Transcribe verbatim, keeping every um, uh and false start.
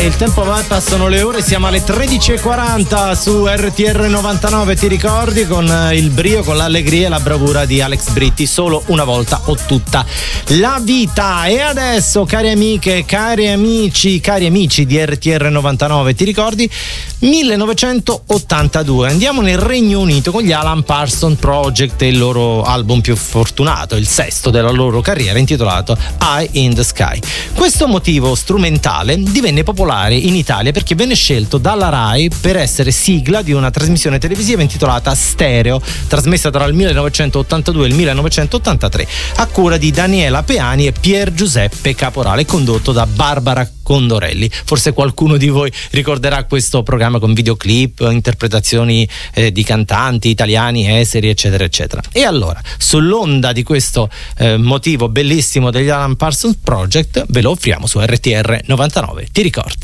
il tempo va, passano le ore, siamo alle tredici e quaranta su R T R novantanove, ti ricordi, con il brio, con l'allegria e la bravura di Alex Britti, solo una volta o tutta la vita. E adesso, cari amiche, cari amici, cari amici di R T R novantanove, ti ricordi, millenovecentottantadue, andiamo nel Regno Unito con gli Alan Parsons Project e il loro album più fortunato, il sesto della loro carriera, intitolato Eye in the Sky. Questo motivo strumentale divenne popolare in Italia perché venne scelto dalla Rai per essere sigla di una trasmissione televisiva intitolata Stereo, trasmessa tra il millenovecentottantadue e il millenovecentottantatré, a cura di Daniela Peani e Pier Giuseppe Caporale, condotto da Barbara Condorelli. Forse qualcuno di voi ricorderà questo programma con videoclip, interpretazioni eh, di cantanti italiani, esteri, eccetera eccetera. E allora, sull'onda di questo eh, motivo bellissimo degli Alan Parsons Project, ve lo offriamo su R T R novantanove, ti ricordi?